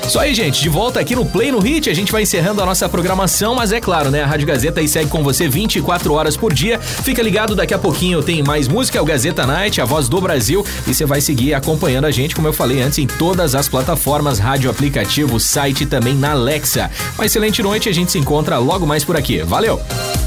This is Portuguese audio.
Isso aí, gente, de volta aqui no Play no Hit, a gente vai encerrando a nossa programação, mas é claro, né, a Rádio Gazeta aí segue com você 24 horas por dia. Fica ligado, daqui a pouquinho tem mais música, é o Gazeta Night, a voz do Brasil, e você vai seguir acompanhando a gente, como eu falei antes, em todas as plataformas, rádio, aplicativo, site e também na Alexa. Uma excelente noite, a gente se encontra logo mais por aqui. Valeu!